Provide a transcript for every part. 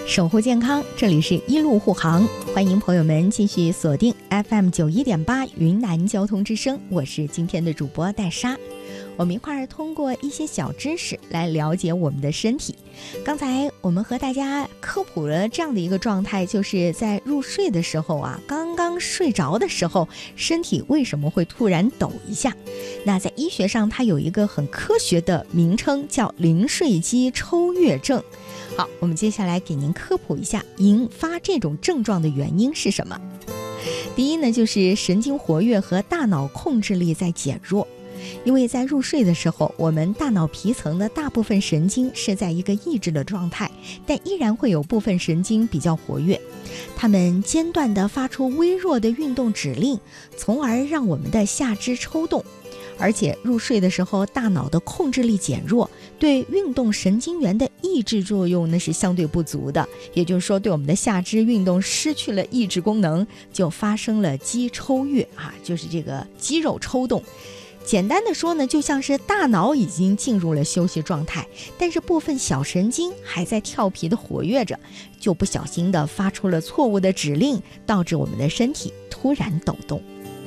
守护健康，这里是一路护航，欢迎朋友们继续锁定 FM91.8 云南交通之声，我是今天的主播戴莎。我们一块儿通过一些小知识来了解我们的身体。刚才我们和大家科普了这样的一个状态，就是在入睡的时候啊，刚刚睡着的时候，身体为什么会突然抖一下？那在医学上它有一个很科学的名称，叫临睡肌抽跃症。好，我们接下来给您科普一下引发这种症状的原因是什么。第一呢，就是神经活跃和大脑控制力在减弱。因为在入睡的时候，我们大脑皮层的大部分神经是在一个抑制的状态，但依然会有部分神经比较活跃，它们间断地发出微弱的运动指令，从而让我们的下肢抽动。而且入睡的时候，大脑的控制力减弱，对运动神经元的抑制作用呢是相对不足的，也就是说对我们的下肢运动失去了抑制功能，就发生了肌抽跃就是这个肌肉抽动。简单的说呢，就像是大脑已经进入了休息状态，但是部分小神经还在跳皮的活跃着，就不小心的发出了错误的指令，导致我们的身体突然抖动。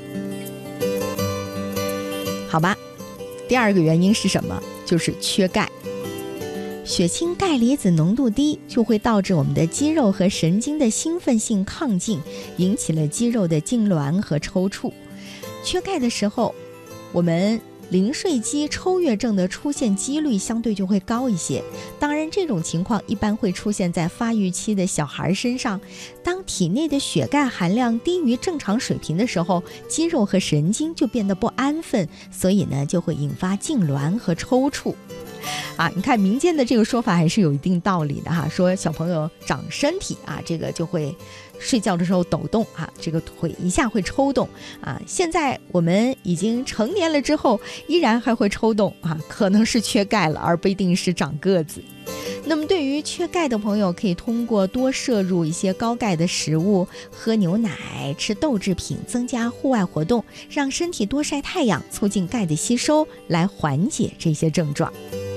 好吧，第二个原因是什么？就是缺钙。血清钙离子浓度低，就会导致我们的肌肉和神经的兴奋性亢进，引起了肌肉的痉挛和抽搐。缺钙的时候，我们临睡肌抽跃症的出现几率相对就会高一些。当然，这种情况一般会出现在发育期的小孩身上。当体内的血钙含量低于正常水平的时候，肌肉和神经就变得不安分，所以呢，就会引发痉挛和抽搐。你看民间的这个说法还是有一定道理的说小朋友长身体这个就会睡觉的时候抖动这个腿一下会抽动现在我们已经成年了之后依然还会抽动可能是缺钙了，而不一定是长个子。那么对于缺钙的朋友，可以通过多摄入一些高钙的食物，喝牛奶，吃豆制品，增加户外活动，让身体多晒太阳，促进钙的吸收，来缓解这些症状。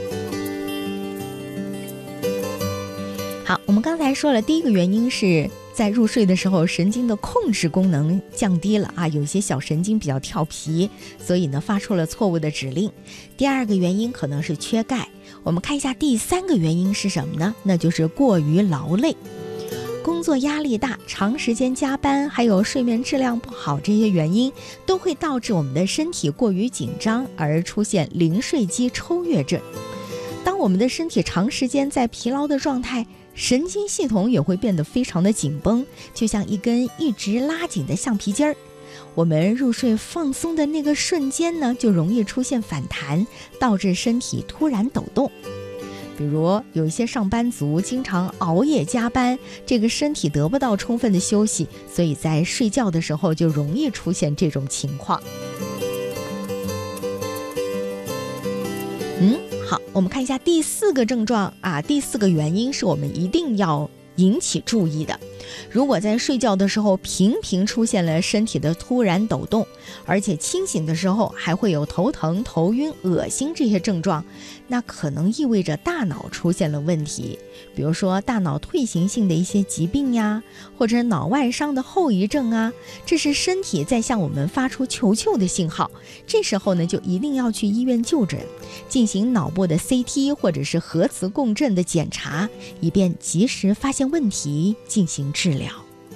好，我们刚才说了，第一个原因是在入睡的时候，神经的控制功能降低了有一些小神经比较跳皮，所以呢发出了错误的指令。第二个原因可能是缺钙。我们看一下第三个原因是什么呢？那就是过于劳累。工作压力大，长时间加班，还有睡眠质量不好，这些原因都会导致我们的身体过于紧张，而出现临睡肌抽跃症。当我们的身体长时间在疲劳的状态，神经系统也会变得非常的紧绷，就像一根一直拉紧的橡皮筋儿。我们入睡放松的那个瞬间呢，就容易出现反弹，导致身体突然抖动。比如有一些上班族经常熬夜加班，这个身体得不到充分的休息，所以在睡觉的时候就容易出现这种情况。好，我们看一下第四个症状第四个原因是我们一定要引起注意的。如果在睡觉的时候频频出现了身体的突然抖动，而且清醒的时候还会有头疼、头晕、恶心这些症状，那可能意味着大脑出现了问题，比如说大脑退行性的一些疾病呀，或者脑外伤的后遗症这是身体在向我们发出求救的信号。这时候呢，就一定要去医院就诊，进行脑部的 CT 或者是核磁共振的检查，以便及时发现问题，进行治疗。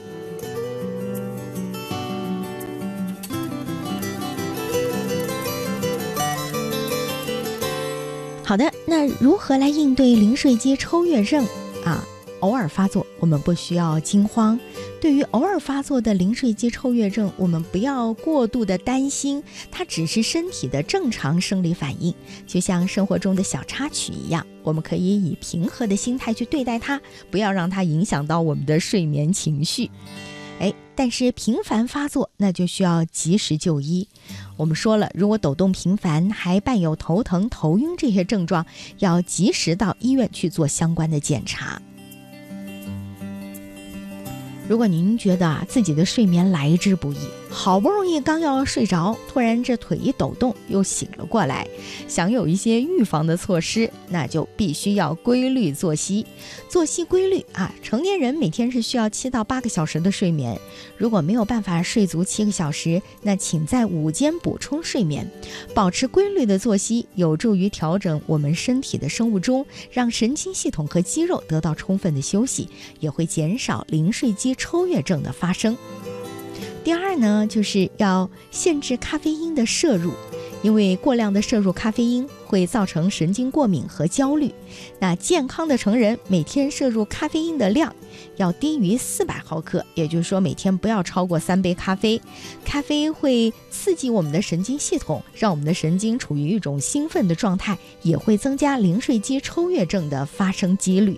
好的，那如何来应对临睡肌抽跃症偶尔发作，我们不需要惊慌。对于偶尔发作的临睡肌抽跃症，我们不要过度的担心，它只是身体的正常生理反应，就像生活中的小插曲一样，我们可以以平和的心态去对待它，不要让它影响到我们的睡眠情绪。但是频繁发作，那就需要及时就医。我们说了，如果抖动频繁，还伴有头疼、头晕这些症状，要及时到医院去做相关的检查。如果您觉得自己的睡眠来之不易， 好不容易刚要睡着，突然这腿一抖动又醒了过来，想有一些预防的措施，那就必须要规律作息。作息规律成年人每天是需要7到8个小时的睡眠，如果没有办法睡足7个小时，那请在午间补充睡眠。保持规律的作息有助于调整我们身体的生物钟，让神经系统和肌肉得到充分的休息，也会减少临睡肌抽跃症的发生。第二呢，就是要限制咖啡因的摄入，因为过量的摄入咖啡因会造成神经过敏和焦虑。那健康的成人每天摄入咖啡因的量要低于400毫克，也就是说每天不要超过3杯咖啡。咖啡会刺激我们的神经系统，让我们的神经处于一种兴奋的状态，也会增加临睡肌抽跃症的发生几率。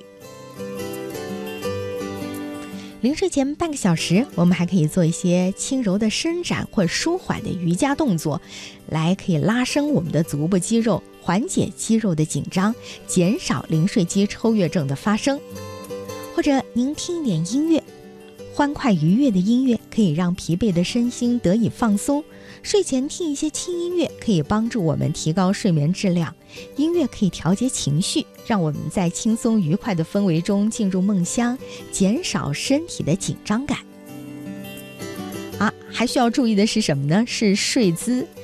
临睡前半个小时，我们还可以做一些轻柔的伸展或舒缓的瑜伽动作，来可以拉伸我们的足部肌肉，缓解肌肉的紧张，减少临睡肌抽跃症的发生。或者您听一点音乐，欢快愉悦的音乐可以让疲惫的身心得以放松。睡前听一些轻音乐可以帮助我们提高睡眠质量。音乐可以调节情绪，让我们在轻松愉快的氛围中进入梦乡，减少身体的紧张感。还需要注意的是什么呢？是睡姿。